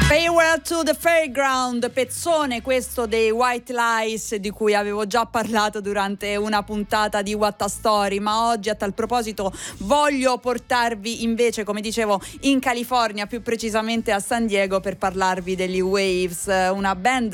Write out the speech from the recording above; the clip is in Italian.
Farewell to the Fairground, pezzone questo dei White Lies di cui avevo già parlato durante una puntata di What a Story, ma oggi a tal proposito voglio portarvi invece, come dicevo, in California, più precisamente a San Diego, per parlarvi degli Waves, una band